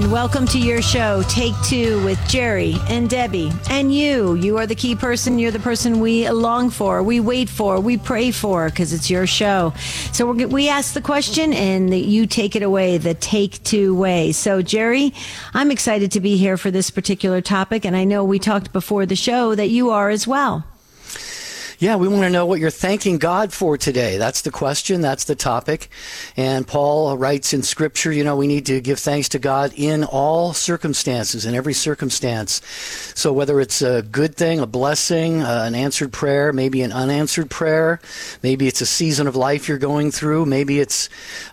and welcome to your show, Take Two with Jerry and Debbie. And you are the key person. You're the person we long for, we wait for, we pray for, because it's your show. So we ask the question, and you take it away, the Take Two way. So, Jerry, I'm excited to be here for this particular topic, and I know we talked before the show that you are as well. Yeah, we want to know what you're thanking God for today. That's the question. That's the topic. And Paul writes in Scripture, we need to give thanks to God in all circumstances, in every circumstance. So whether it's a good thing, a blessing, an answered prayer, maybe an unanswered prayer, maybe it's a season of life you're going through, maybe it's,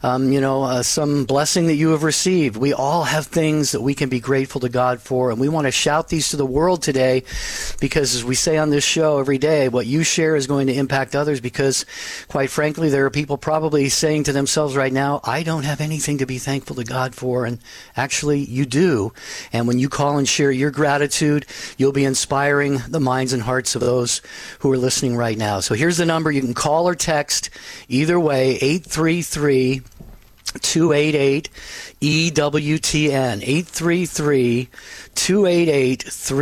some blessing that you have received. We all have things that we can be grateful to God for, and we want to shout these to the world today because, as we say on this show every day, what you share is going to impact others because, quite frankly, there are people probably saying to themselves right now, I don't have anything to be thankful to God for, and actually you do. And when you call and share your gratitude, you'll be inspiring the minds and hearts of those who are listening right now. So here's the number. You can call or text either way, 833 288 EWTN, 833 288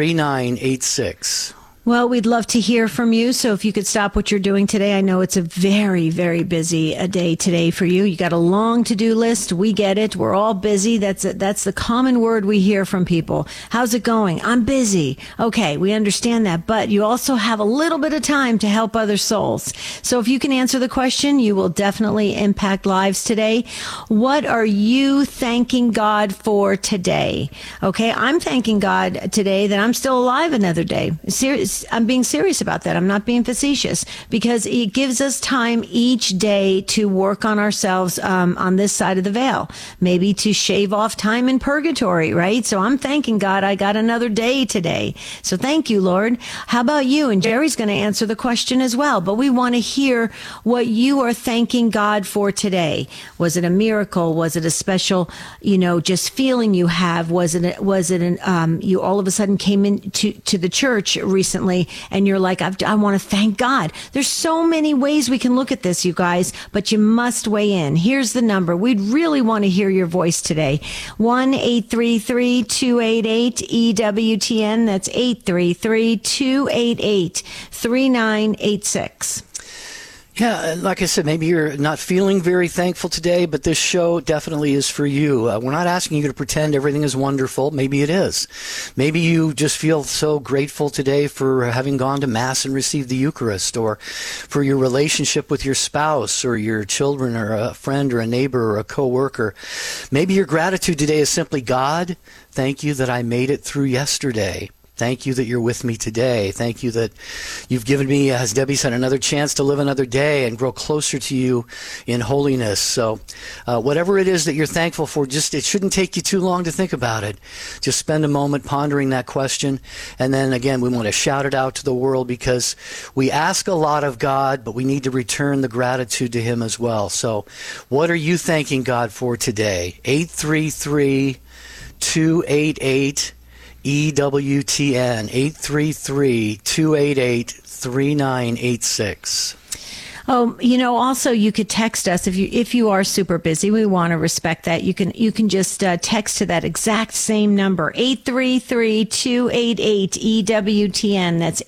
3986. Well, we'd love to hear from you. So if you could stop what you're doing today, I know it's a very, very busy day today for you. You got a long to-do list. We get it. We're all busy. That's the common word we hear from people. How's it going? I'm busy. Okay, we understand that. But you also have a little bit of time to help other souls. So if you can answer the question, you will definitely impact lives today. What are you thanking God for today? Okay, I'm thanking God today that I'm still alive another day. I'm being serious about that. I'm not being facetious, because it gives us time each day to work on ourselves on this side of the veil, maybe to shave off time in purgatory, right? So I'm thanking God I got another day today. So thank you, Lord. How about you? And Jerry's going to answer the question as well, but we want to hear what you are thanking God for today. Was it a miracle? Was it a special, just feeling you have? Was it you all of a sudden came into the church recently and you're like, I want to thank God. There's so many ways we can look at this, you guys, but you must weigh in. Here's the number. We'd really want to hear your voice today. 1-833-288-EWTN. That's 833-288-3986. Yeah, like I said, maybe you're not feeling very thankful today, but this show definitely is for you. We're not asking you to pretend everything is wonderful. Maybe it is. Maybe you just feel so grateful today for having gone to Mass and received the Eucharist, or for your relationship with your spouse or your children or a friend or a neighbor or a coworker. Maybe your gratitude today is simply, God, thank you that I made it through yesterday. Thank you that you're with me today. Thank you that you've given me, as Debbie said, another chance to live another day and grow closer to you in holiness. So whatever it is that you're thankful for, it shouldn't take you too long to think about it. Just spend a moment pondering that question. And then again, we want to shout it out to the world, because we ask a lot of God, but we need to return the gratitude to Him as well. So what are you thanking God for today? 833-288 EWTN, 833-288-3986. Oh, also you could text us if you are super busy. We want to respect that. You can just text to that exact same number, 833-288-EWTN. That's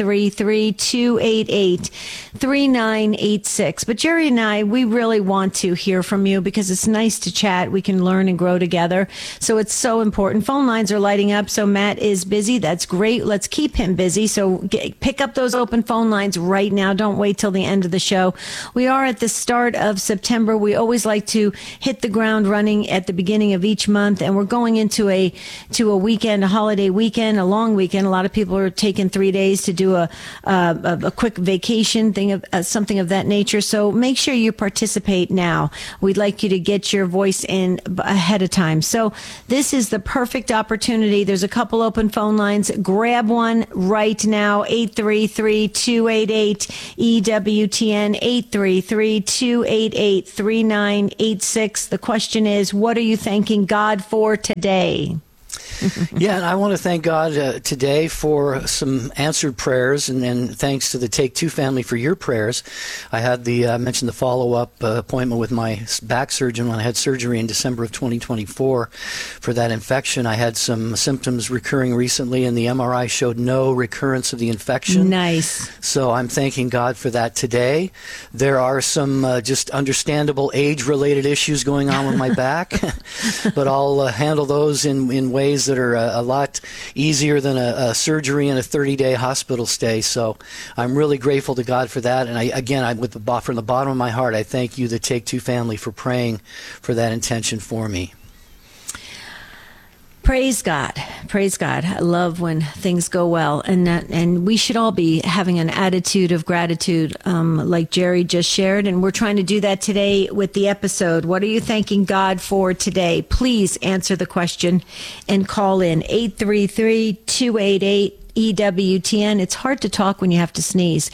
833-288-3986. But Jerry and I, we really want to hear from you, because it's nice to chat. We can learn and grow together. So it's so important. Phone lines are lighting up. So Matt is busy. That's great. Let's keep him busy. So pick up those open phone lines right now. Don't wait till the end of the show. We are at the start of September. We always like to hit the ground running at the beginning of each month, and we're going into a weekend, a holiday weekend, a long weekend. A lot of people are taking 3 days to do a quick vacation thing, of something of that nature. So make sure you participate now. We'd like you to get your voice in ahead of time. So this is the perfect opportunity. There's a couple open phone lines. Grab one right now. 833-288-EWTN. 833-288-3986. The question is, what are you thanking God for today? Yeah, and I want to thank God today for some answered prayers, and thanks to the Take Two family for your prayers. I had I mentioned the follow-up appointment with my back surgeon when I had surgery in December of 2024 for that infection. I had some symptoms recurring recently, and the MRI showed no recurrence of the infection. Nice. So I'm thanking God for that today. There are some just understandable age-related issues going on with my back, but I'll handle those in ways that are a lot easier than a surgery and a 30-day hospital stay. So I'm really grateful to God for that. And from the bottom of my heart, I thank you, the Take Two family, for praying for that intention for me. Praise God. Praise God. I love when things go well. And we should all be having an attitude of gratitude, like Jerry just shared. And we're trying to do that today with the episode. What are you thanking God for today? Please answer the question and call in 833-288 EWTN. It's hard to talk when you have to sneeze.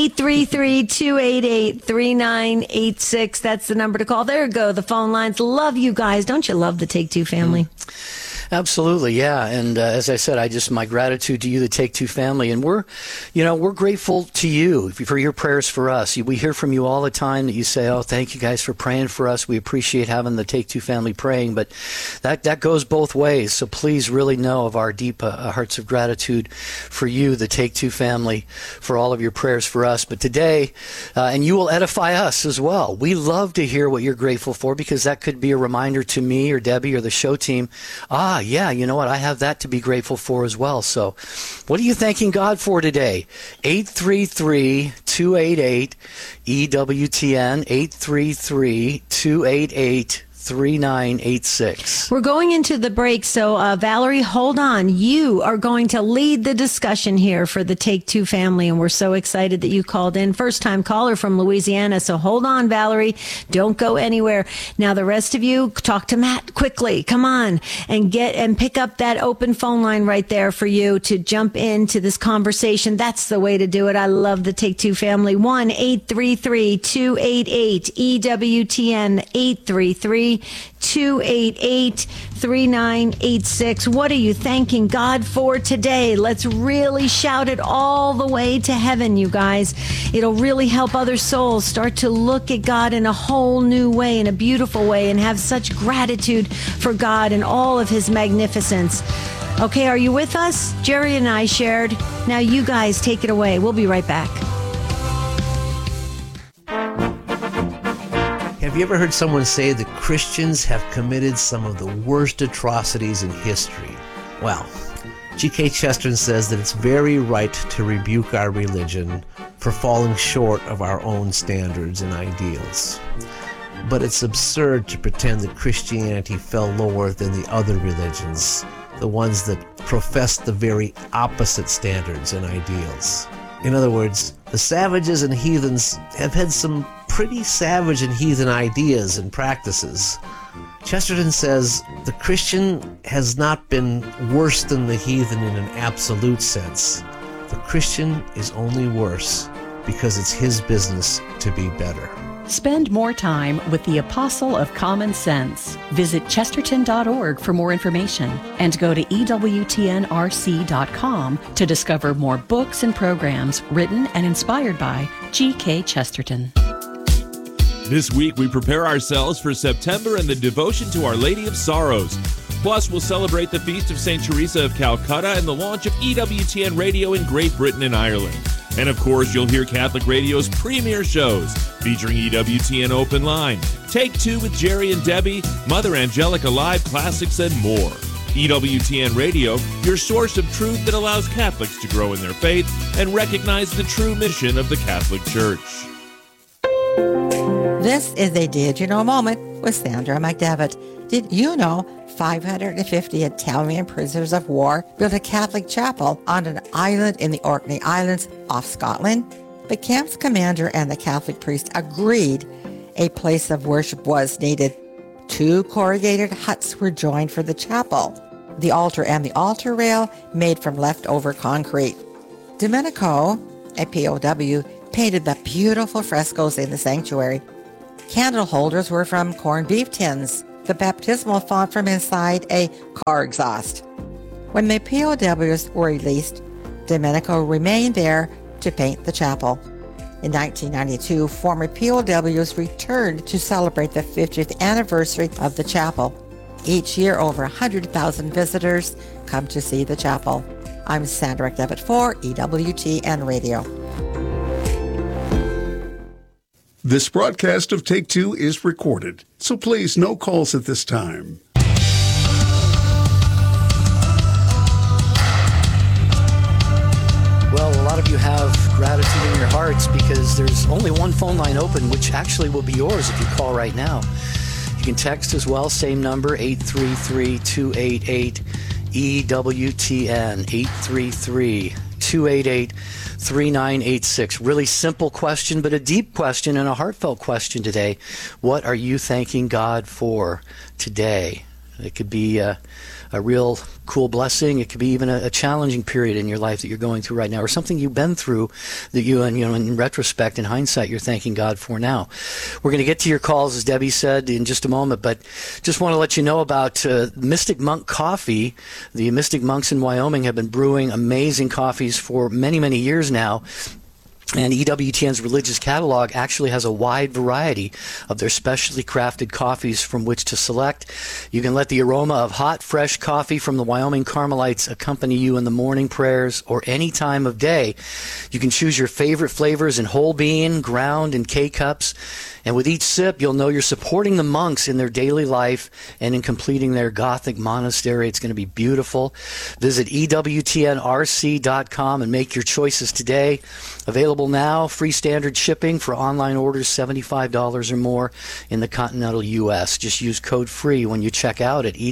833-288-3986. That's the number to call. There you go. The phone lines. Love you guys. Don't you love the Take Two family? Absolutely, yeah. And as I said, my gratitude to you, the Take Two family, and we're grateful to you for your prayers for us. We hear from you all the time that you say, "Oh, thank you guys for praying for us. We appreciate having the Take Two family praying." But that goes both ways. So please really know of our deep hearts of gratitude for you, the Take Two family, for all of your prayers for us. But today, and you will edify us as well. We love to hear what you're grateful for, because that could be a reminder to me or Debbie or the show team. Yeah, you know what? I have that to be grateful for as well. So what are you thanking God for today? 833-288-EWTN, 833-288-3986. We're going into the break, so Valerie, hold on. You are going to lead the discussion here for the Take Two family, and we're so excited that you called in. First-time caller from Louisiana, so hold on, Valerie. Don't go anywhere. Now, the rest of you, talk to Matt quickly. Come on, and pick up that open phone line right there for you to jump into this conversation. That's the way to do it. I love the Take Two family. 1-833-288-EWTN, 833-288-3986. What are you thanking God for today? Let's really shout it all the way to heaven, you guys. It'll really help other souls start to look at God in a whole new way, in a beautiful way, and have such gratitude for God and all of his magnificence. Okay, are you with us? Jerry and I shared. Now you guys take it away. We'll be right back. Have you ever heard someone say that Christians have committed some of the worst atrocities in history? Well, G.K. Chesterton says that it's very right to rebuke our religion for falling short of our own standards and ideals. But it's absurd to pretend that Christianity fell lower than the other religions, the ones that profess the very opposite standards and ideals. In other words, the savages and heathens have had some pretty savage and heathen ideas and practices. Chesterton says the Christian has not been worse than the heathen in an absolute sense. The Christian is only worse because it's his business to be better. Spend more time with the Apostle of Common Sense. Visit chesterton.org for more information and go to EWTNRC.com to discover more books and programs written and inspired by G.K. Chesterton. This week, we prepare ourselves for September and the devotion to Our Lady of Sorrows. Plus, we'll celebrate the Feast of St. Teresa of Calcutta and the launch of EWTN Radio in Great Britain and Ireland. And of course, you'll hear Catholic Radio's premier shows featuring EWTN Open Line, Take Two with Jerry and Debbie, Mother Angelica Live Classics, and more. EWTN Radio, your source of truth that allows Catholics to grow in their faith and recognize the true mission of the Catholic Church. This is a Did You Know moment with Sandra McDevitt. Did you know 550 Italian prisoners of war built a Catholic chapel on an island in the Orkney Islands off Scotland? The camp's commander and the Catholic priest agreed a place of worship was needed. 2 corrugated huts were joined for the chapel, the altar and the altar rail made from leftover concrete. Domenico, a POW, painted the beautiful frescoes in the sanctuary. Candle holders were from corned beef tins, the baptismal font from inside a car exhaust. When the POWs were released, Domenico remained there to paint the chapel. In 1992, former POWs returned to celebrate the 50th anniversary of the chapel. Each year, over 100,000 visitors come to see the chapel. I'm Sandra McDevitt for EWTN Radio. This broadcast of Take Two is recorded, so please no calls at this time. Well, a lot of you have gratitude in your hearts because there's only one phone line open, which actually will be yours if you call right now. You can text as well, same number, 833-288-EWTN, 833-288-3986. Really simple question, but a deep question and a heartfelt question today. What are you thanking God for today? It could be a real cool blessing. It could be even a challenging period in your life that you're going through right now, or something you've been through that in retrospect, in hindsight, you're thanking God for now. We're going to get to your calls, as Debbie said, in just a moment, but just want to let you know about Mystic Monk Coffee. The Mystic Monks in Wyoming have been brewing amazing coffees for many, many years now. And EWTN's religious catalog actually has a wide variety of their specially crafted coffees from which to select. You can let the aroma of hot, fresh coffee from the Wyoming Carmelites accompany you in the morning prayers or any time of day. You can choose your favorite flavors in whole bean, ground, and K-cups. And with each sip, you'll know you're supporting the monks in their daily life and in completing their Gothic monastery. It's going to be beautiful. Visit EWTNRC.com and make your choices today. Available now, free standard shipping for online orders $75 or more in the continental U.S. Just use code FREE when you check out at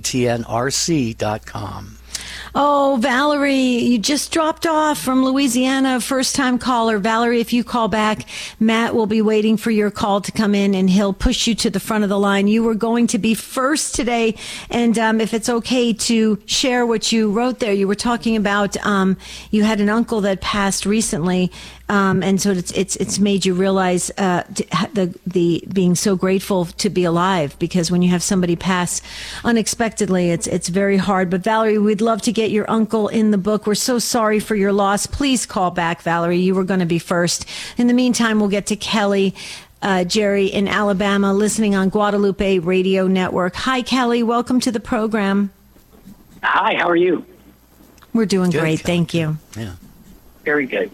EWTNRC.com. Oh, Valerie, you just dropped off from Louisiana, first-time caller. Valerie, if you call back, Matt will be waiting for your call to come in, and he'll push you to the front of the line. You were going to be first today, and if it's okay to share what you wrote there, you were talking about you had an uncle that passed recently, and so it's made you realize the being so grateful to be alive, because when you have somebody pass unexpectedly, it's very hard. But Valerie, we'd love to get your uncle in the book. We're so sorry for your loss. Please call back, Valerie. You were going to be first. In the meantime, we'll get to Kelly, Jerry in Alabama, listening on Guadalupe Radio Network. Hi, Kelly. Welcome to the program. Hi, how are you? We're doing Good, great. Kelly. Thank you. Yeah. Very good.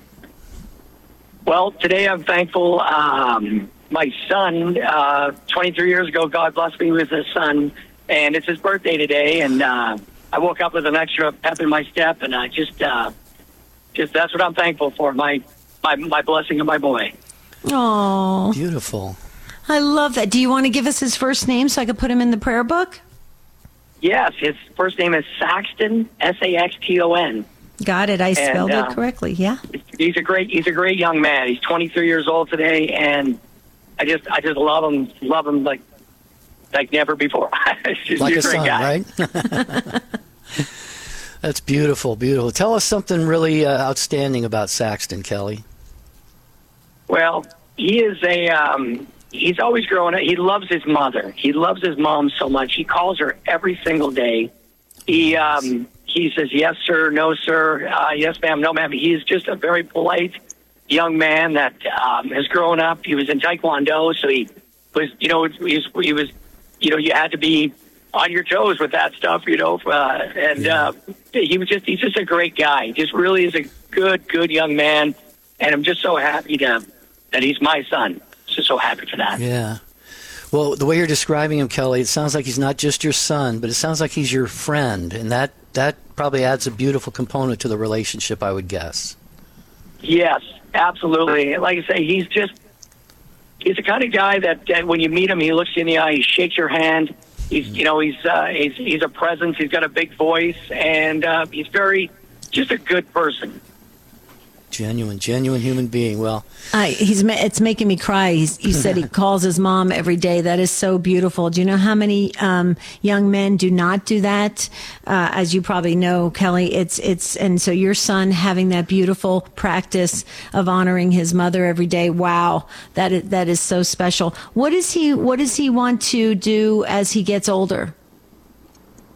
Well, today I'm thankful. My son, 23 years ago, God blessed me with a son, and it's his birthday today, and I woke up with an extra pep in my step, and I just that's what I'm thankful for, my blessing of my boy. Oh, Beautiful. I love that. Do you want to give us his first name so I could put him in the prayer book? Yes, his first name is Saxton, Saxton. Got it. I spelled it correctly. Yeah. He's a great young man. He's 23 years old today, and I just love him like never before. He's Like a a great son, guy. right? That's beautiful, beautiful. Tell us something really outstanding about Saxton, Kelly. Well, he is he's always growing up. He loves his mother. He loves his mom so much. He calls her every single day. He says, yes, sir, no, sir, yes, ma'am, no, ma'am. He is just a very polite young man that has grown up. He was in Taekwondo, so he was, you had to be on your toes with that stuff, he's just a great guy. He just really is a good young man, and I'm just so happy that he's my son. Just so happy for that. Yeah. Well, the way you're describing him, Kelly, it sounds like he's not just your son, but it sounds like he's your friend, and that probably adds a beautiful component to the relationship, I would guess. Yes, absolutely. Like I say, he's the kind of guy that when you meet him, he looks you in the eye, he shakes your hand. He's a presence. He's got a big voice, and he's just a good person. Genuine human being. Well, it's making me cry. You said he calls his mom every day. That is so beautiful. Do you know how many young men do not do that? As you probably know, Kelly, and so your son having that beautiful practice of honoring his mother every day. Wow, that is so special. What does he want to do as he gets older?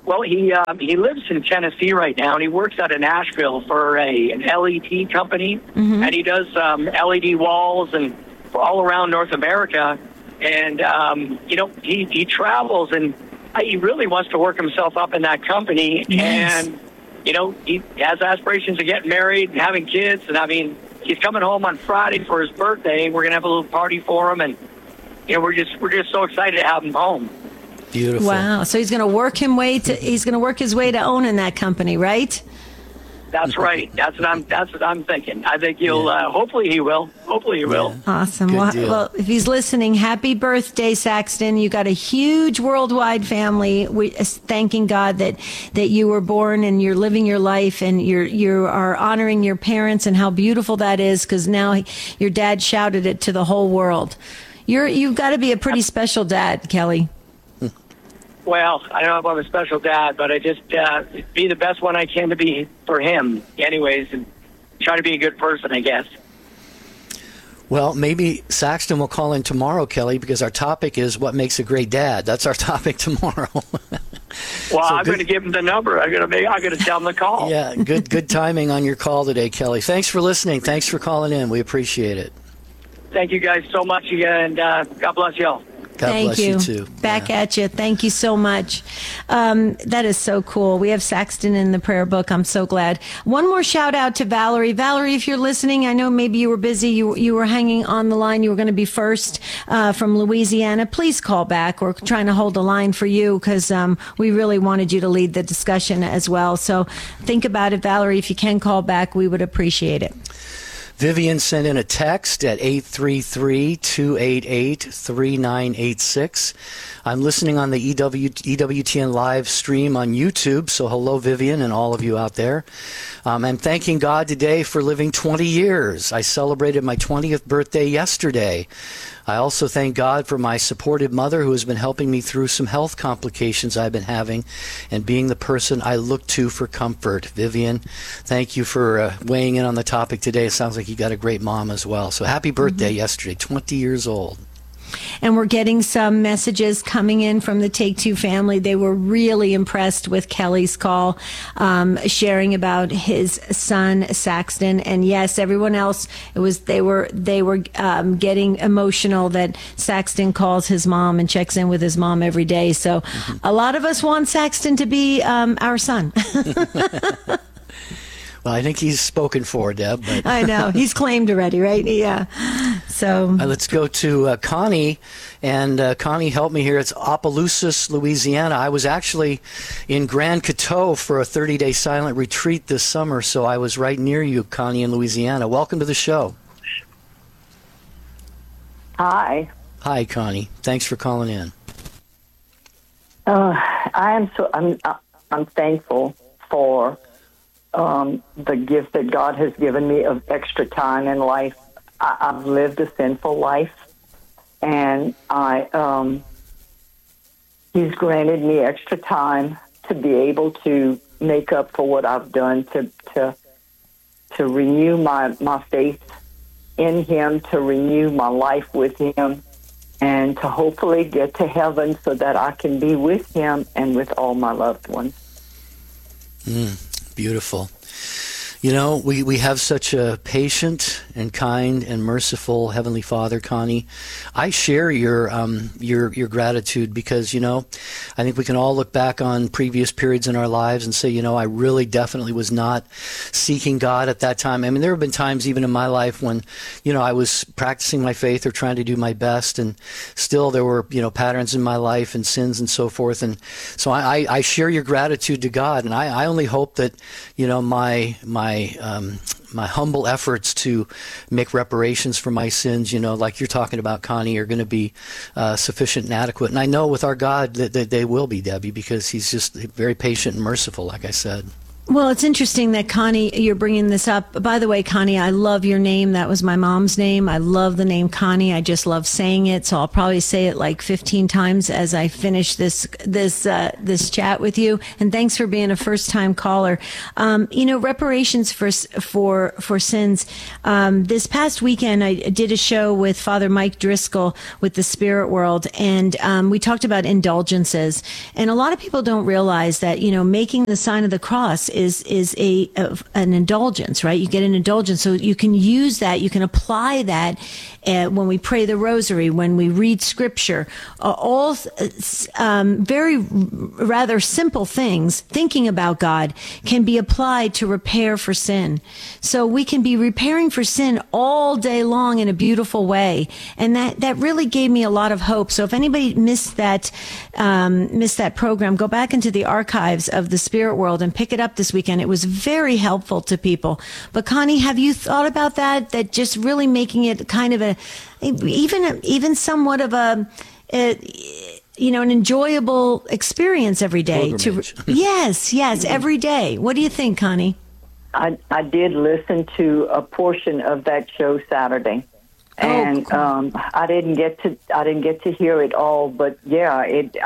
Well, he lives in Tennessee right now, and he works out of Nashville for an LED company, and he does LED walls and all around North America. And he travels, and he really wants to work himself up in that company. Yes. And he has aspirations of getting married and having kids. And I mean, he's coming home on Friday for his birthday. We're gonna have a little party for him, and we're just so excited to have him home. Beautiful. Wow. So he's going to work his way to owning that company, right? That's right. That's what I'm thinking. I think he'll. Hopefully he will. Hopefully he will. Awesome. Good deal. Well, if he's listening, happy birthday, Saxton. You got a huge worldwide family. We thanking God that you were born and you're living your life and you are honoring your parents and how beautiful that is, because now your dad shouted it to the whole world. You've got to be a pretty special dad, Kelly. Well, I don't know if I'm a special dad, but I just be the best one I can to be for him, anyways, and try to be a good person, I guess. Well, maybe Saxton will call in tomorrow, Kelly, because our topic is what makes a great dad. That's our topic tomorrow. Well, I'm going to give him the number. I'm going to tell him to call. Yeah, good timing on your call today, Kelly. Thanks for listening. Thanks for calling in. We appreciate it. Thank you guys so much, and God bless y'all. God Thank bless you. you too. Back at you. Thank you so much. That is so cool. We have Saxton in the prayer book. I'm so glad. One more shout out to Valerie. Valerie, if you're listening, I know maybe you were busy. You were hanging on the line. You were going to be first from Louisiana. Please call back. We're trying to hold the line for you because we really wanted you to lead the discussion as well. So think about it, Valerie. If you can call back, we would appreciate it. Vivian sent in a text at 833-288-3986. I'm listening on the EWTN live stream on YouTube, so hello, Vivian, and all of you out there. I'm thanking God today for living 20 years. I celebrated my 20th birthday yesterday. I also thank God for my supportive mother who has been helping me through some health complications I've been having and being the person I look to for comfort. Vivian, thank you for weighing in on the topic today. It sounds like you got a great mom as well. So happy birthday yesterday, 20 years old. And we're getting some messages coming in from the Take Two family. They were really impressed with Kelly's call, sharing about his son Saxton. And yes, everyone else, they were getting emotional that Saxton calls his mom and checks in with his mom every day. So a lot of us want Saxton to be our son. Well, I think he's spoken for, Deb. But I know. He's claimed already, right? Yeah. So let's go to Connie. And Connie, help me here. It's Opelousas, Louisiana. I was actually in Grand Coteau for a 30-day silent retreat this summer, so I was right near you, Connie, in Louisiana. Welcome to the show. Hi. Hi, Connie. Thanks for calling in. I'm thankful for the gift that God has given me of extra time in life. I've lived a sinful life, and He's granted me extra time to be able to make up for what I've done, to renew my faith in Him, to renew my life with Him, and to hopefully get to heaven so that I can be with Him and with all my loved ones. Beautiful. You know, we have such a patient and kind and merciful Heavenly Father, Connie. I share your gratitude because, you know, I think we can all look back on previous periods in our lives and say, you know, I really definitely was not seeking God at that time. I mean, there have been times even in my life when, you know, I was practicing my faith or trying to do my best, and still there were, you know, patterns in my life and sins and so forth. And so I share your gratitude to God, and I only hope that, you know, my humble efforts to make reparations for my sins, you know, like you're talking about, Connie, are going to be sufficient and adequate. And I know with our God that they will be, Debbie, because He's just very patient and merciful, like I said. Well, it's interesting that Connie, you're bringing this up. By the way, Connie, I love your name. That was my mom's name. I love the name Connie. I just love saying it. So I'll probably say it like 15 times as I finish this chat with you. And thanks for being a first time caller. Reparations for sins. This past weekend, I did a show with Father Mike Driscoll with the Spirit World, and we talked about indulgences. And a lot of people don't realize that, making the sign of the cross is an indulgence, right? You get an indulgence, so you can use that, you can apply that when we pray the rosary, when we read scripture, all very rather simple things, thinking about God, can be applied to repair for sin. So we can be repairing for sin all day long in a beautiful way. And that really gave me a lot of hope. So if anybody missed that program, go back into the archives of the Spirit World and pick it up this weekend. It was very helpful to people. But Connie, have you thought about that just really making it kind of even somewhat of an enjoyable experience every day? Yes, every day. What do you think, Connie? I did listen to a portion of that show Saturday, and cool. I didn't get to hear it all, but yeah,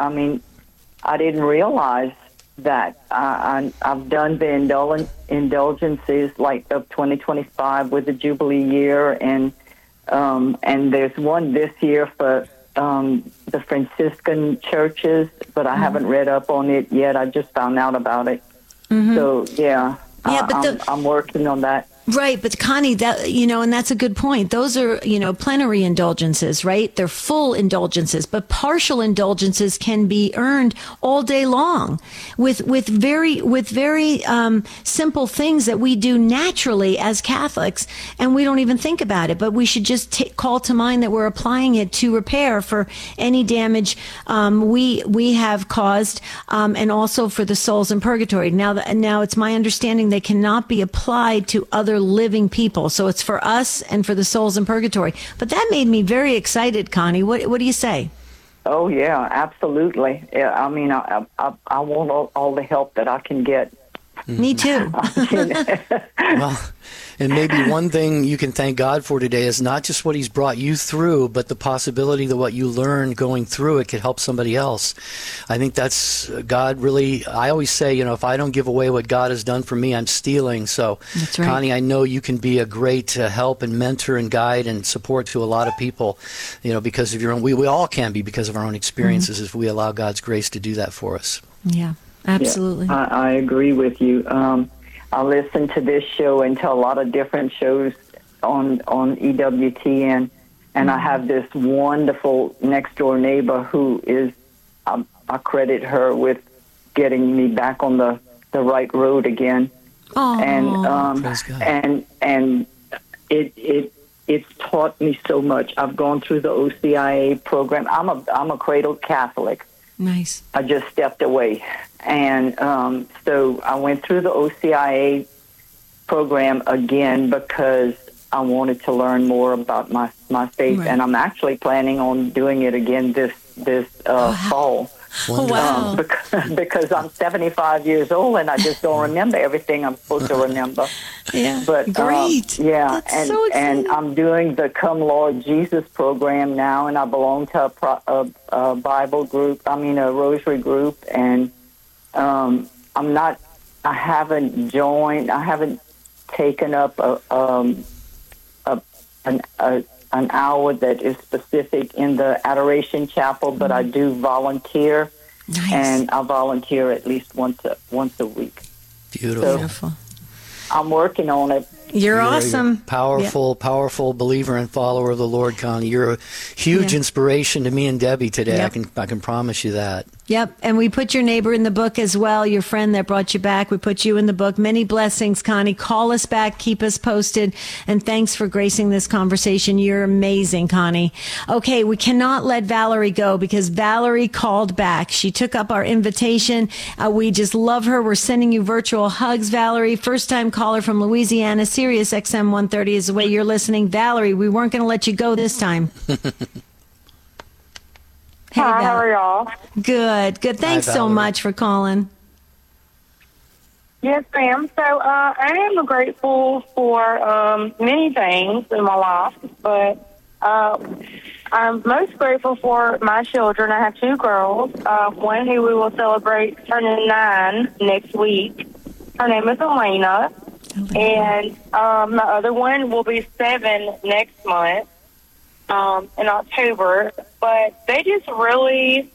I didn't realize that I've done the indulgences like of 2025 with the Jubilee year, and there's one this year for the Franciscan churches, but I haven't read up on it yet. I just found out about it. Mm-hmm. So yeah, I'm working on that. Right, but Connie, and that's a good point. Those are, plenary indulgences, right? They're full indulgences, but partial indulgences can be earned all day long with very simple things that we do naturally as Catholics, and we don't even think about it. But we should just call to mind that we're applying it to repair for any damage we have caused, and also for the souls in purgatory. Now it's my understanding they cannot be applied to other living people. So it's for us and for the souls in purgatory. But that made me very excited, Connie. What do you say? Oh, yeah, absolutely. Yeah, I want all the help that I can get. Me too. Well, and maybe one thing you can thank God for today is not just what he's brought you through, but the possibility that what you learn going through it could help somebody else. I think that's God really, I always say, if I don't give away what God has done for me, I'm stealing. So, that's right. Connie, I know you can be a great help and mentor and guide and support to a lot of people, because of your own, we all can be because of our own experiences if we allow God's grace to do that for us. Yeah. Absolutely. Yeah, I agree with you. I listen to this show and to a lot of different shows on EWTN, and I have this wonderful next door neighbor who is, I credit her with getting me back on the right road again. Aww. And it's taught me so much. I've gone through the OCIA program. I'm a cradled Catholic. Nice. I just stepped away. And so I went through the OCIA program again because I wanted to learn more about my faith. Right. And I'm actually planning on doing it again this fall. Wow. Because I'm 75 years old and I just don't remember everything I'm supposed to remember. Yeah, but great. Yeah, That's and I'm doing the Come Lord Jesus program now, and I belong to a Bible group. A rosary group, and I haven't taken up an hour that is specific in the Adoration Chapel, but I do volunteer. Nice. And I volunteer at least once a week. Beautiful. So I'm working on it. You're awesome. Powerful believer and follower of the Lord, Connie. You're a huge inspiration to me and Debbie today. Yep. I can promise you that. Yep. And we put your neighbor in the book as well, your friend that brought you back. We put you in the book. Many blessings, Connie. Call us back. Keep us posted. And thanks for gracing this conversation. You're amazing, Connie. Okay, we cannot let Valerie go because Valerie called back. She took up our invitation. We just love her. We're sending you virtual hugs, Valerie. First-time caller from Louisiana. Sirius XM 130 is the way you're listening. Valerie, we weren't going to let you go this time. Hey, hi, how are y'all? Good. Thanks so much for calling. Yes, ma'am. So I am grateful for many things in my life, but I'm most grateful for my children. I have two girls, one who we will celebrate turning 9 next week. Her name is Elena, and my other one will be 7 next month in October. But they just really,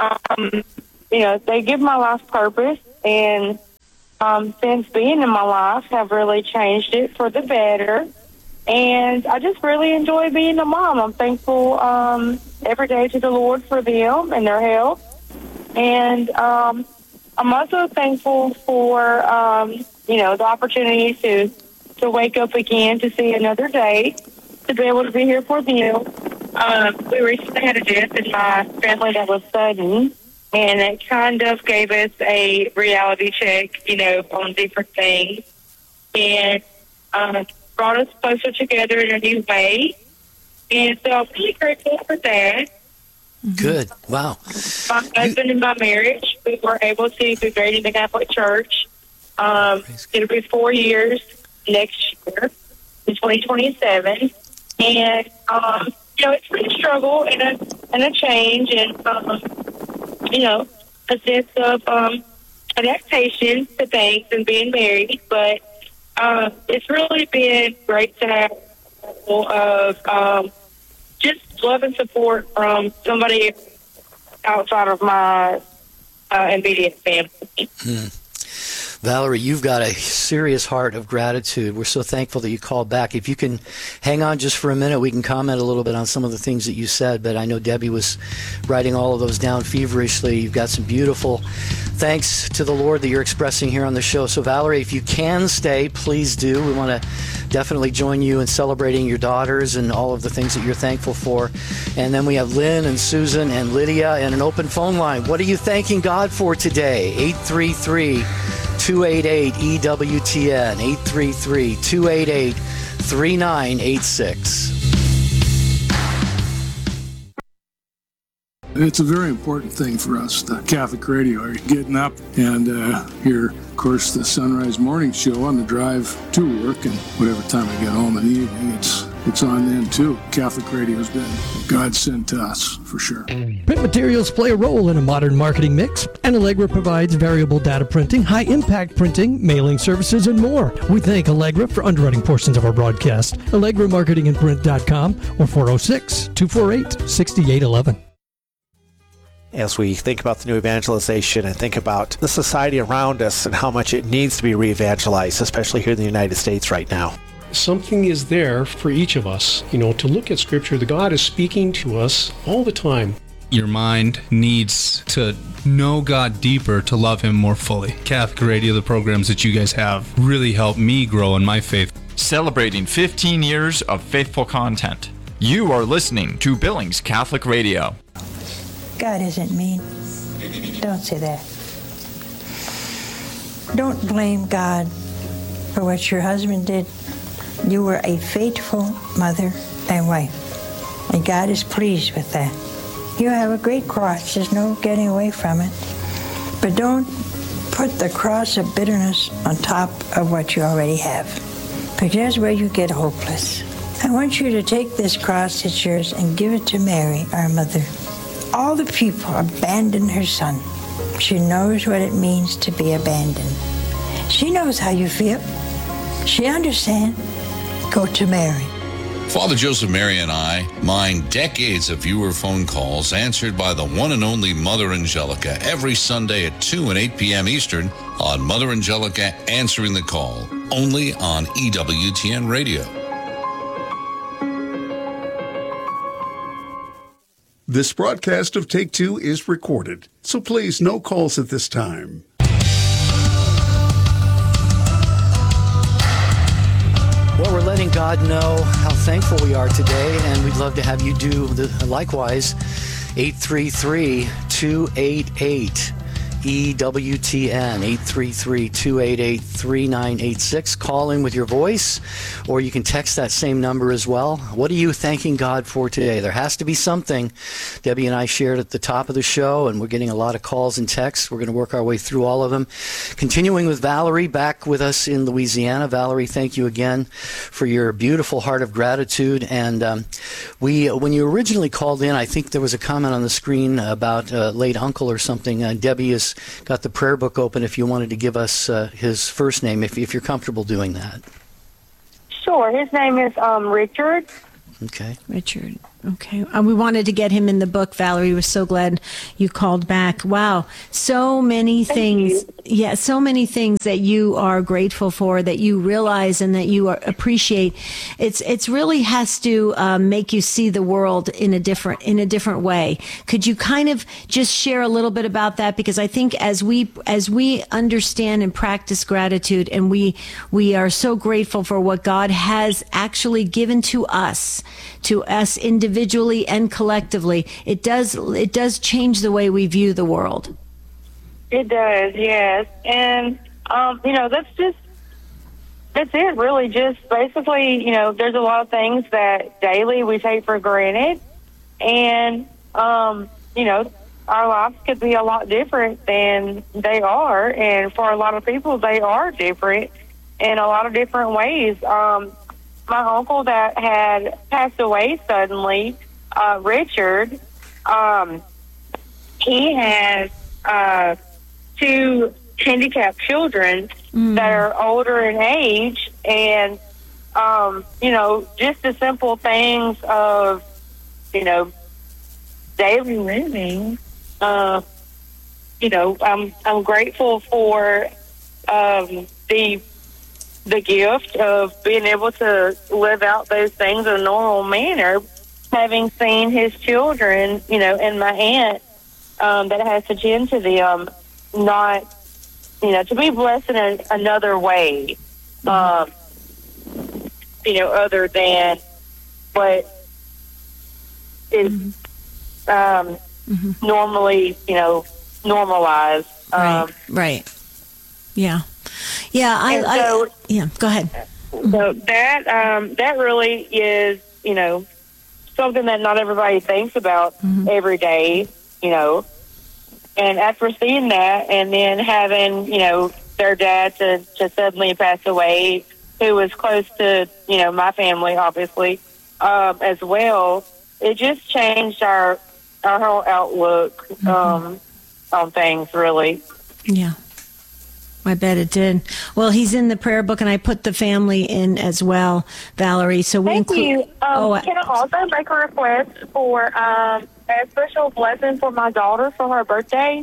they give my life purpose, and since being in my life, have really changed it for the better. And I just really enjoy being a mom. I'm thankful every day to the Lord for them and their health. And I'm also thankful for, the opportunity to wake up again, to see another day, to be able to be here for them. We recently had a death in my family that was sudden. And it kind of gave us a reality check, on different things. And brought us closer together in a new way. And so I'm really grateful for that. Good. Wow. My husband and my marriage, we were able to be married in the Catholic Church. It'll be 4 years next year, in 2027. And, it's been a struggle and a change, and a sense of adaptation to things and being married. But it's really been great to have of just love and support from somebody outside of my immediate family. Valerie, you've got a serious heart of gratitude. We're so thankful that you called back. If you can hang on just for a minute, we can comment a little bit on some of the things that you said, but I know Debbie was writing all of those down feverishly. You've got some beautiful thanks to the Lord that you're expressing here on the show. So Valerie, if you can stay, please do. We want to definitely join you in celebrating your daughters and all of the things that you're thankful for. And then we have Lynn and Susan and Lydia and an open phone line. What are you thanking God for today? 833-288-EWTN, 833-288-3986. It's a very important thing for us, the Catholic radio. Getting up and hear, of course, the Sunrise Morning Show on the drive to work, and whatever time I get home in the evening, it's on then too. Catholic radio's been God sent to us, for sure. Print materials play a role in a modern marketing mix, and Allegra provides variable data printing, high-impact printing, mailing services, and more. We thank Allegra for underwriting portions of our broadcast. AllegraMarketingandPrint.com or 406-248-6811. As we think about the new evangelization and think about the society around us and how much it needs to be re-evangelized, especially here in the United States right now. Something is there for each of us, to look at Scripture. The God is speaking to us all the time. Your mind needs to know God deeper to love Him more fully. Catholic Radio, the programs that you guys have, really helped me grow in my faith. Celebrating 15 years of faithful content. You are listening to Billings Catholic Radio. God isn't mean. Don't say that. Don't blame God for what your husband did. You were a faithful mother and wife, and God is pleased with that. You have a great cross. There's no getting away from it. But don't put the cross of bitterness on top of what you already have, because that's where you get hopeless. I want you to take this cross that's yours and give it to Mary, our mother. All the people abandoned her son. She knows what it means to be abandoned. She knows how you feel. She understands. Go to Mary. Father Joseph Mary and I mine decades of viewer phone calls answered by the one and only Mother Angelica every Sunday at 2 and 8 p.m. Eastern on Mother Angelica Answering the Call, only on EWTN Radio. This broadcast of Take Two is recorded, so please no calls at this time. Well, we're letting God know how thankful we are today, and we'd love to have you do likewise. 833-288 EWTN, 833-288-3986. Call in with your voice, or you can text that same number as well. What are you thanking God for today? There has to be something. Debbie and I shared at the top of the show, and we're getting a lot of calls and texts. We're going to work our way through all of them. Continuing with Valerie, back with us in Louisiana. Valerie, thank you again for your beautiful heart of gratitude. And when you originally called in, I think there was a comment on the screen about late uncle or something. Debbie has got the prayer book open if you wanted to give us his first name, if you're comfortable doing that. Sure. His name is Richard. Okay. Richard. Okay. We wanted to get him in the book, Valerie. We're so glad you called back. Wow. So many things. Yeah, so many things that you are grateful for, that you realize and that you appreciate. It's really has to make you see the world in a different way. Could you kind of just share a little bit about that? Because I think as we understand and practice gratitude, and we are so grateful for what God has actually given to us individually and collectively, it does change the way we view the world. It does, yes. And that's it really. Just basically, there's a lot of things that daily we take for granted, and our lives could be a lot different than they are, and for a lot of people they are different in a lot of different ways. My uncle that had passed away suddenly, Richard, he has 2 handicapped children that are older in age, and just the simple things of daily living. I'm grateful for the gift of being able to live out those things in a normal manner, having seen his children, and my aunt that has to tend to them, not, to be blessed in another way, other than what is normally, normalized. Right. Yeah. Yeah. Go ahead. So that really is, something that not everybody thinks about every day, and after seeing that and then having, their dad to suddenly pass away, who was close to, my family, obviously, as well, it just changed our whole outlook, on things, really. Yeah. I bet it did. Well, he's in the prayer book, and I put the family in as well, Valerie. So we Thank you. Can I also make a request for a special blessing for my daughter for her birthday?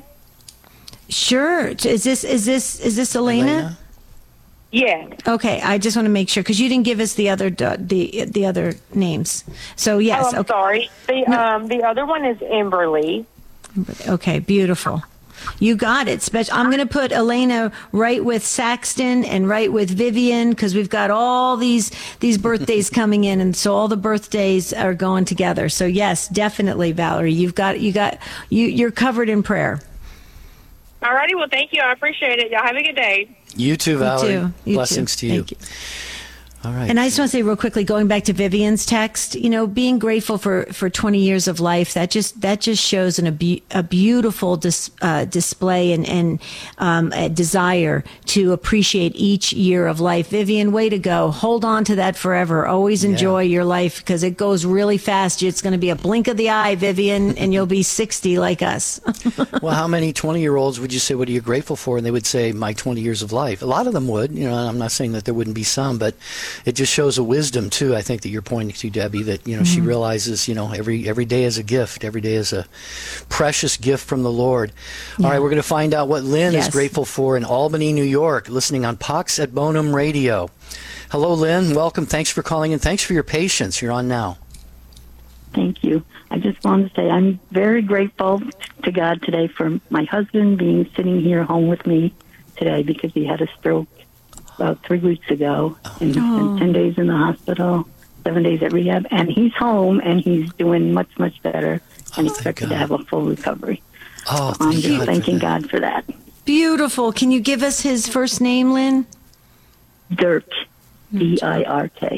Sure. Is this Elena? Yeah. Okay. I just want to make sure, because you didn't give us the other the other names. So yes. Oh, I'm sorry. The other one is Emberly. Okay. Beautiful. You got it. I'm going to put Elena right with Saxton and right with Vivian, because we've got all these birthdays coming in, and so all the birthdays are going together. So yes, definitely, Valerie, you're covered in prayer. All righty. Well, thank you. I appreciate it. Y'all have a good day. You too, Valerie. You too. Blessings to you. Thank you. All right. And I just want to say real quickly, going back to Vivian's text, being grateful for 20 years of life, that just shows a beautiful display and a desire to appreciate each year of life. Vivian, way to go. Hold on to that forever. Always enjoy your life, because it goes really fast. It's going to be a blink of the eye, Vivian, and you'll be 60 like us. Well, how many 20-year-olds would you say, what are you grateful for? And they would say, my 20 years of life. A lot of them would. I'm not saying that there wouldn't be some, but it just shows a wisdom too, I think, that you're pointing to, Debbie, that she realizes every day is a gift, every day is a precious gift from the Lord. All right, we're going to find out what Lynn is grateful for in Albany, New York, listening on Pax et Bonum Radio. Hello, Lynn. Welcome. Thanks for calling in. Thanks for your patience. You're on now. Thank you. I just wanted to say I'm very grateful to God today for my husband being sitting here home with me today, because he had a stroke about 3 weeks ago, and spent 10 days in the hospital, 7 days at rehab, and he's home, and he's doing much, much better, and expected to have a full recovery. Oh, I'm just thanking God for that. Beautiful. Can you give us his first name, Lynn? Dirk, D-I-R-K.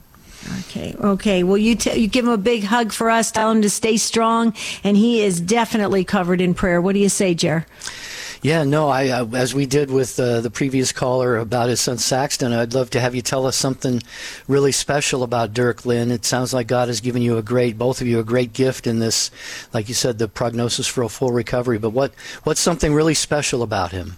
Okay. Well, you give him a big hug for us. Tell him to stay strong, and he is definitely covered in prayer. What do you say, Jer? Yeah, no, I as we did with the previous caller about his son Saxton, I'd love to have you tell us something really special about Dirk, Lynn. It sounds like God has given you both of you a great gift in this, like you said, the prognosis for a full recovery. But what's something really special about him?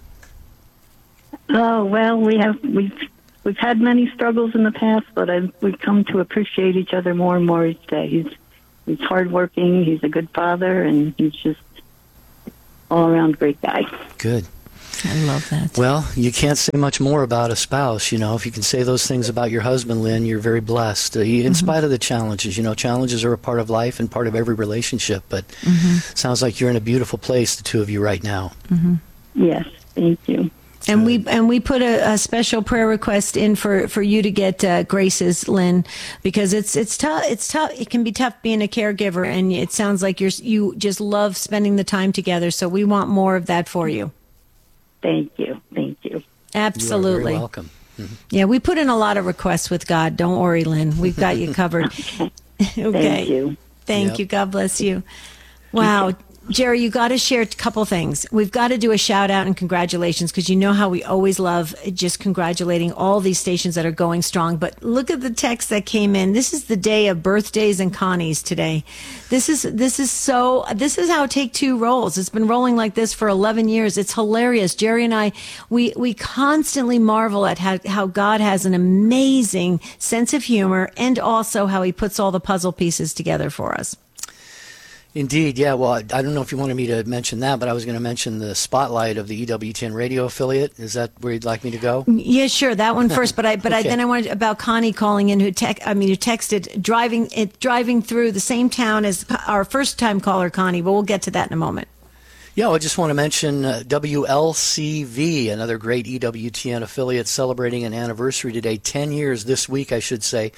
Oh, well, we've had many struggles in the past, but we've come to appreciate each other more and more each day. He's hardworking, he's a good father, and he's just all-around great guy. Good. I love that. Well, you can't say much more about a spouse. If you can say those things about your husband, Lynn, you're very blessed. In spite of the challenges, challenges are a part of life and part of every relationship. But sounds like you're in a beautiful place, the two of you, right now. Yes, thank you. And we put a special prayer request in for you to get Grace's, Lynn, because it's tough. It's tough. It can be tough being a caregiver, and it sounds like you just love spending the time together. So we want more of that for you. Thank you. Absolutely. You are very welcome. Yeah, we put in a lot of requests with God. Don't worry, Lynn. We've got you covered. Okay. Thank you. God bless you. Wow. Jerry, you got to share a couple things. We've got to do a shout out and congratulations, because you know how we always love just congratulating all these stations that are going strong. But look at the text that came in. This is the day of birthdays and Connies today. This is how Take Two rolls. It's been rolling like this for 11 years. It's hilarious. Jerry and I, we constantly marvel at how God has an amazing sense of humor, and also how he puts all the puzzle pieces together for us. Indeed, yeah. Well, I don't know if you wanted me to mention that, but I was going to mention the spotlight of the EWTN radio affiliate. Is that where you'd like me to go? Yeah, sure. That one first. But then I wanted about Connie calling in, who texted driving through the same town as our first time caller, Connie. But we'll get to that in a moment. Yeah, I just want to mention WLCV, another great EWTN affiliate, celebrating an anniversary today, 10 years this week, I should say.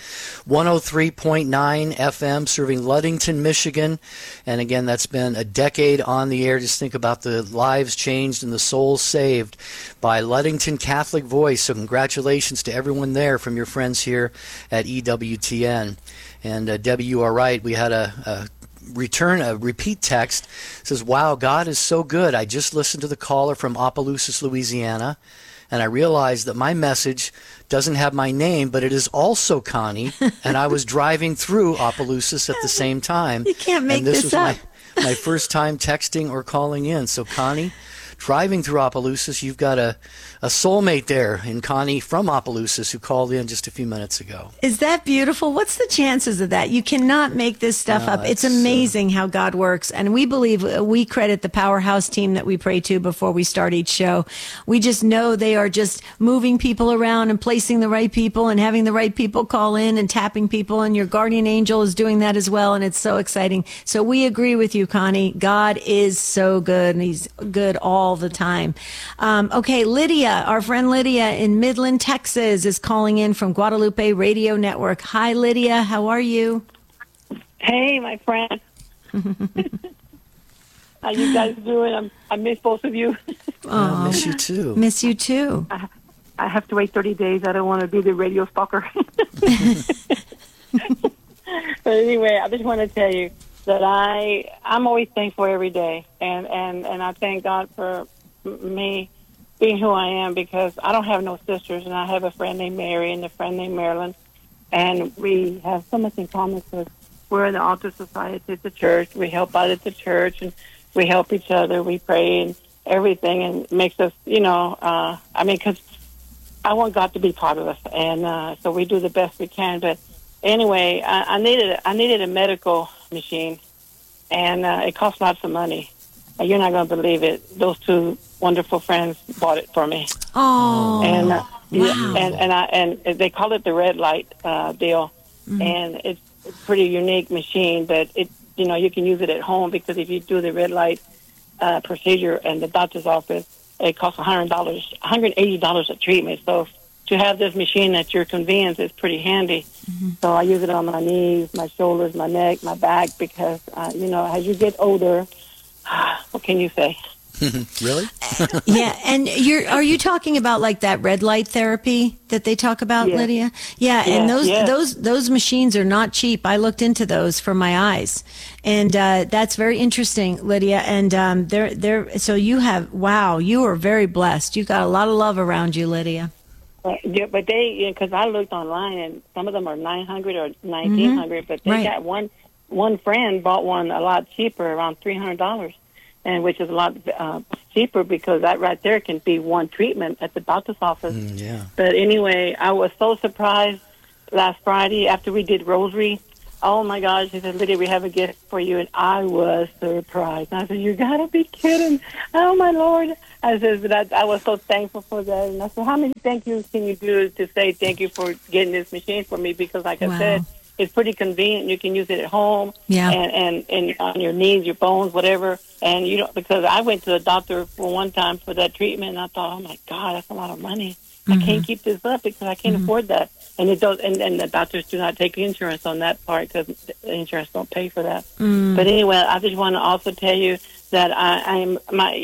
103.9 FM, serving Ludington, Michigan. And again, that's been a decade on the air. Just think about the lives changed and the souls saved by Ludington Catholic Voice. So congratulations to everyone there from your friends here at EWTN. And Debbie, you are right. We had a repeat text. It says, wow, God is so good. I just listened to the caller from Opelousas, Louisiana, and I realized that my message doesn't have my name, but it is also Connie, and I was driving through Opelousas at the same time. You can't make this up. My first time texting or calling in. So Connie, driving through Opelousas, you've got a soulmate there in Connie from Opelousas, who called in just a few minutes ago. Is that beautiful? What's the chances of that? You cannot make this stuff up. It's amazing how God works. And we believe, we credit the Powerhouse team that we pray to before we start each show. We just know they are just moving people around and placing the right people and having the right people call in and tapping people. And your guardian angel is doing that as well. And it's so exciting. So we agree with you, Connie. God is so good, and he's good all the time. Okay, Lydia, our friend Lydia in Midland, Texas, is calling in from Guadalupe Radio Network. Hi, Lydia. How are you? Hey, my friend. How you guys doing? I miss both of you. I miss you too. Miss you too. I have to wait 30 days. I don't want to be the radio stalker. But anyway, I just want to tell you that I'm always thankful every day, and I thank God for me being who I am, because I don't have no sisters, and I have a friend named Mary and a friend named Marilyn, and we have so much in common because we're in the Altar Society at the church. We help out at the church, and we help each other. We pray and everything, and it makes us, because I want God to be part of us, and so we do the best we can. But anyway, I needed a medical machine, and it cost lots of money. You're not going to believe it. Those two wonderful friends bought it for me. Oh, and wow. and they call it the red light deal, and it's a pretty unique machine. But you can use it at home, because if you do the red light procedure in the doctor's office, it costs $180 a treatment. So to have this machine at your convenience is pretty handy. So I use it on my knees, my shoulders, my neck, my back, because as you get older, what can you say? Really? Yeah, and are you talking about like that red light therapy that they talk about, Yeah. Lydia? Yeah, and Yeah, those machines are not cheap. I looked into those for my eyes, and that's very interesting, Lydia. And they're so you are very blessed. You got a lot of love around you, Lydia. Yeah, but because I looked online, and some of them are $900 or $1,900, but they got one friend bought one a lot cheaper, around $300. And which is a lot cheaper because that right there can be one treatment at the doctor's office. Yeah. But anyway, I was so surprised last Friday after we did Rosary. Oh, my gosh. He said, Lydia, we have a gift for you. And I was surprised. I said, you got to be kidding. Oh, my Lord. I said, I was so thankful for that. And I said, how many thank yous can you do to say thank you for getting this machine for me? Because like I said, it's pretty convenient. You can use it at home and on your knees, your bones, whatever. And you don't, because I went to the doctor for one time for that treatment, and I thought, oh my God, that's a lot of money. I can't keep this up because I can't afford that. And it does, and the doctors do not take insurance on that part because the insurance don't pay for that. But anyway, I just want to also tell you that I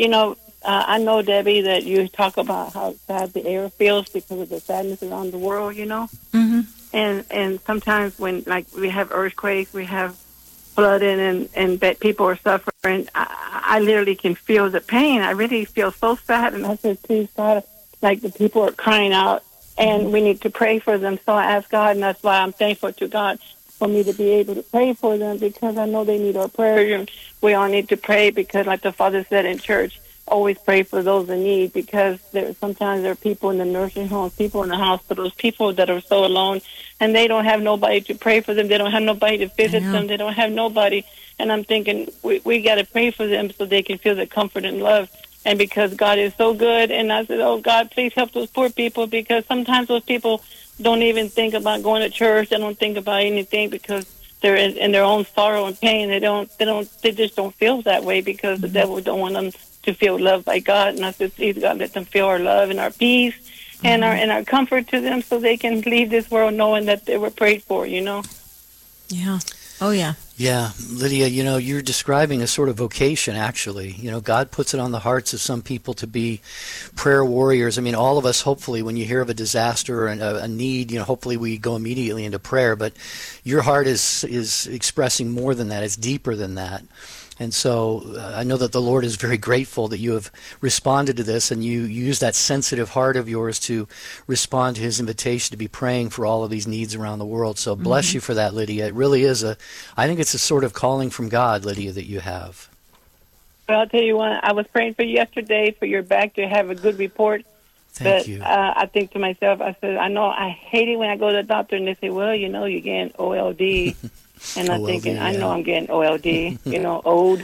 know, Debbie, that you talk about how sad the air feels because of the sadness around the world, you know. And sometimes when, like, we have earthquakes, we have flooding, and people are suffering, I literally can feel the pain. I really feel so sad. And I said, please, God, like the people are crying out, and we need to pray for them. So I asked God, and that's why I'm thankful to God for me to be able to pray for them, because I know they need our prayers. And we all need to pray because, like the Father said in church, always pray for those in need, because sometimes there are people in the nursing homes, people in the hospitals, people that are so alone, and they don't have nobody to pray for them. They don't have nobody to visit them. They don't have nobody. And I'm thinking we got to pray for them so they can feel the comfort and love. And because God is so good, and I said, oh, God, please help those poor people, because sometimes those people don't even think about going to church. They don't think about anything because they're in their own sorrow and pain. They just don't feel that way because the devil don't want them to feel loved by God. And I said, please, God, let them feel our love and our peace and our comfort to them so they can leave this world knowing that they were prayed for, you know? Yeah. Oh, yeah. Yeah, Lydia, you're describing a sort of vocation, actually. God puts it on the hearts of some people to be prayer warriors. I mean, all of us, hopefully, when you hear of a disaster or a need, hopefully we go immediately into prayer. But your heart is expressing more than that. It's deeper than that. And so I know that the Lord is very grateful that you have responded to this, and you use that sensitive heart of yours to respond to his invitation to be praying for all of these needs around the world. So bless you for that, Lydia. It really is I think it's a sort of calling from God, Lydia, that you have. Well, I'll tell you what, I was praying for you yesterday for your back to have a good report. Thank you. I think to myself, I said, I hate it when I go to the doctor and they say, well, you're getting OLD. And I'm thinking, I know I'm getting OLD, old.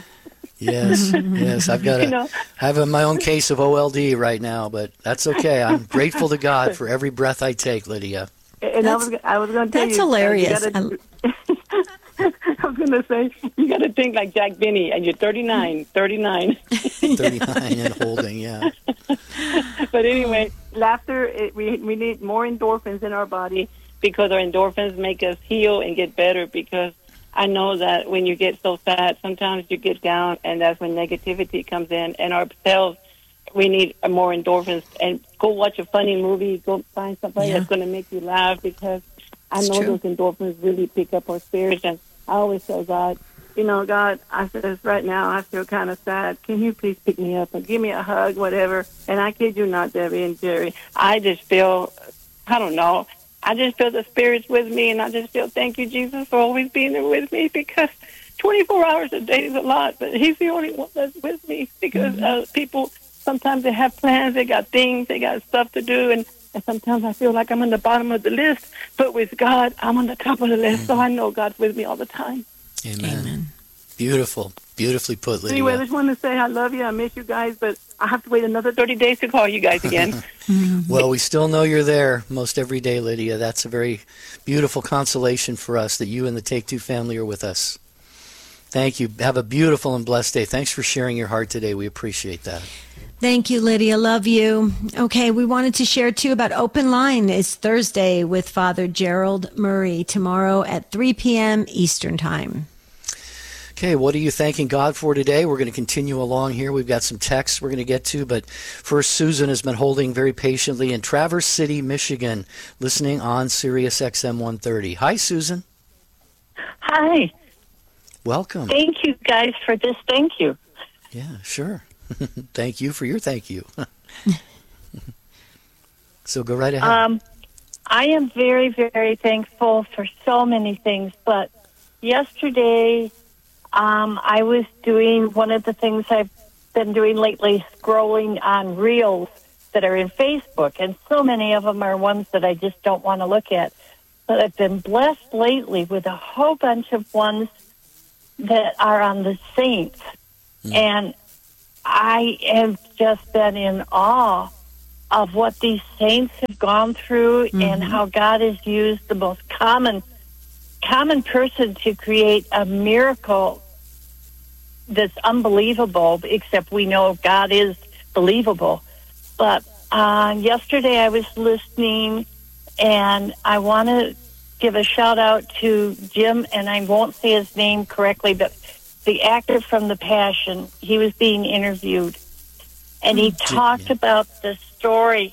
Yes. I've got I have my own case of OLD right now, but that's okay. I'm grateful to God for every breath I take, Lydia. And I was going to tell you. That's hilarious. I was going to say, you got to think like Jack Benny, and you're 39. 39 and holding, yeah. But anyway, laughter, we need more endorphins in our body, because our endorphins make us heal and get better. Because I know that when you get so sad, sometimes you get down, and that's when negativity comes in. And our cells, we need more endorphins. And go watch a funny movie. Go find somebody that's going to make you laugh, because I know those endorphins really pick up our spirits. And I always tell God, God, I said, right now I feel kind of sad. Can you please pick me up and give me a hug, whatever? And I kid you not, Debbie and Jerry, I just feel, I don't know, I just feel the Spirit's with me, and I just feel, thank you, Jesus, for always being there with me, because 24 hours a day is a lot, but he's the only one that's with me, because people, sometimes they have plans, they got things, they got stuff to do, and sometimes I feel like I'm on the bottom of the list, but with God, I'm on the top of the list, so I know God's with me all the time. Amen. Beautiful. Beautifully put, Lydia. Anyway, I just want to say I love you. I miss you guys, but I have to wait another 30 days to call you guys again. Well, we still know you're there most every day, Lydia. That's a very beautiful consolation for us that you and the Take Two family are with us. Thank you. Have a beautiful and blessed day. Thanks for sharing your heart today. We appreciate that. Thank you, Lydia. Love you. Okay, we wanted to share, too, about Open Line. It's Thursday with Father Gerald Murray tomorrow at 3 p.m. Eastern Time. Okay, what are you thanking God for today? We're going to continue along here. We've got some texts we're going to get to, but first, Susan has been holding very patiently in Traverse City, Michigan, listening on Sirius XM 130. Hi, Susan. Hi. Welcome. Thank you guys for this. Thank you. Yeah, sure. Thank you for your thank you. So go right ahead. I am very, very thankful for so many things, but yesterday I was doing one of the things I've been doing lately, scrolling on reels that are in Facebook, and so many of them are ones that I just don't want to look at. But I've been blessed lately with a whole bunch of ones that are on the saints, and I have just been in awe of what these saints have gone through and how God has used the most common person to create a miracle that's unbelievable, except we know God is believable. But yesterday I was listening, and I want to give a shout out to Jim, and I won't say his name correctly, but the actor from The Passion. He was being interviewed, and he talked about the story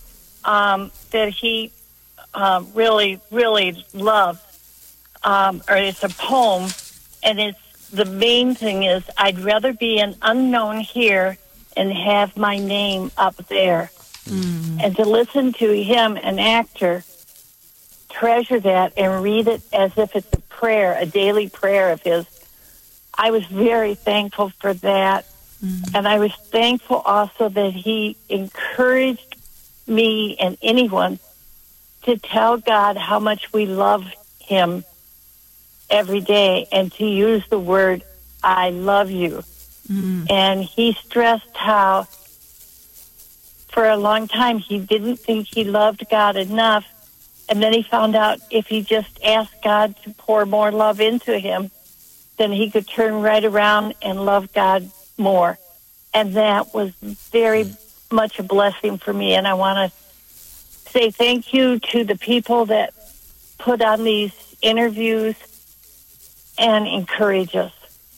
that he really, really loved. Or it's a poem, and it's the main thing is, I'd rather be an unknown here and have my name up there. And to listen to him, an actor, treasure that and read it as if it's a prayer, a daily prayer of his. I was very thankful for that. And I was thankful also that he encouraged me and anyone to tell God how much we love him every day, and to use the word, I love you. And he stressed how for a long time he didn't think he loved God enough, and then he found out if he just asked God to pour more love into him, then he could turn right around and love God more. And that was very much a blessing for me, and I want to say thank you to the people that put on these interviews and encourage us.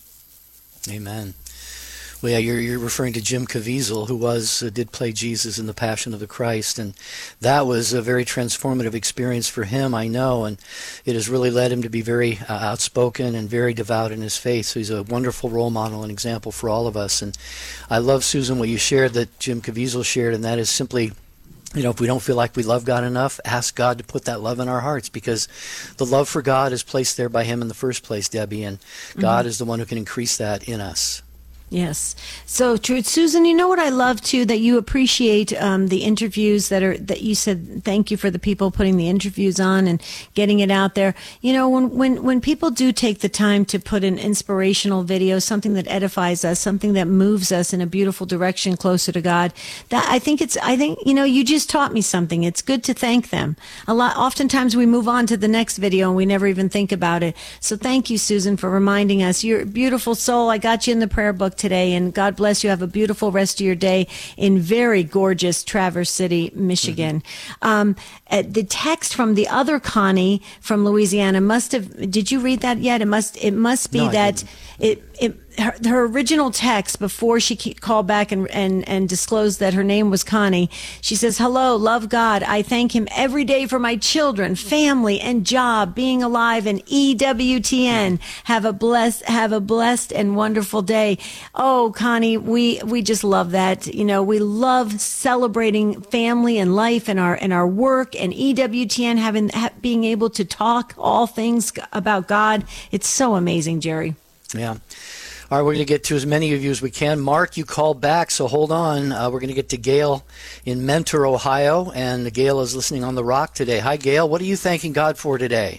Amen. Well, yeah, you're referring to Jim Caviezel, who did play Jesus in The Passion of the Christ, and that was a very transformative experience for him, I know, and it has really led him to be very outspoken and very devout in his faith. So he's a wonderful role model and example for all of us. And I love, Susan, what you shared that Jim Caviezel shared, and that is simply, if we don't feel like we love God enough, ask God to put that love in our hearts, because the love for God is placed there by him in the first place, Debbie, and God is the one who can increase that in us. Yes, so true. Susan, you know what I love too, that you appreciate the interviews that you said thank you for the people putting the interviews on and getting it out there. When people do take the time to put an inspirational video, something that edifies us, something that moves us in a beautiful direction closer to God, that I think you just taught me something. It's good to thank them. Oftentimes we move on to the next video and we never even think about it. So thank you, Susan, for reminding us. You're a beautiful soul. I got you in the prayer book today, and God bless you. Have a beautiful rest of your day in very gorgeous Traverse City, Michigan. The text from the other Connie from Louisiana did you read that yet? It must be that her original text, before she called back and disclosed that her name was Connie, she says, hello, love God. I thank him every day for my children, family, and job, being alive, and EWTN. Have a blessed and wonderful day. Oh, Connie, we just love that. We love celebrating family and life and our work, and EWTN being able to talk all things about God. It's so amazing, Jerry. Yeah. All right, we're going to get to as many of you as we can. Mark, you called back, so hold on. We're going to get to Gail in Mentor, Ohio, and Gail is listening on The Rock today. Hi, Gail. What are you thanking God for today?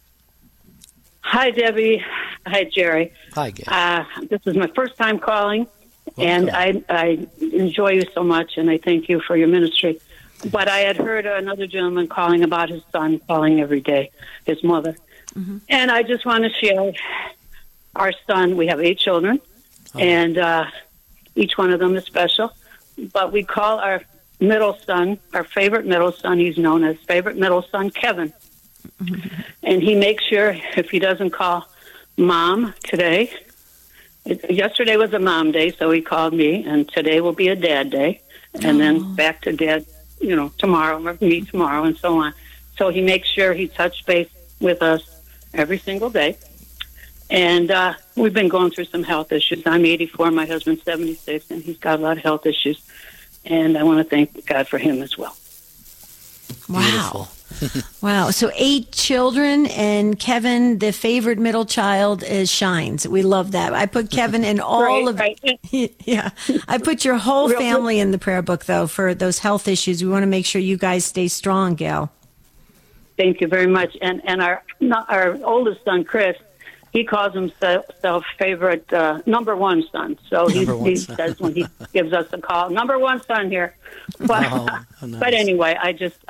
Hi, Debbie. Hi, Jerry. Hi, Gail. This is my first time calling, and I enjoy you so much, and I thank you for your ministry. But I had heard another gentleman calling about his son calling every day, his mother. And I just want to share our son. We have 8 children, and each one of them is special. But we call our middle son, our favorite middle son, he's known as favorite middle son, Kevin. And he makes sure if he doesn't call Mom today, Yesterday was a mom day, so he called me, and today will be a dad day, and then back to dad, tomorrow, or me tomorrow, and so on. So he makes sure he touch base with us every single day. And we've been going through some health issues. I'm 84, my husband's 76, and he's got a lot of health issues. And I want to thank God for him as well. Wow. Wow. So 8 children, and Kevin, the favored middle child, is Shines. We love that. I put Kevin in all Yeah. I put your whole family in the prayer book, though, for those health issues. We want to make sure you guys stay strong, Gail. Thank you very much. And our oldest son, Chris, he calls himself favorite number one son. So he says when he gives us a call, number one son here. But, nice. But anyway, I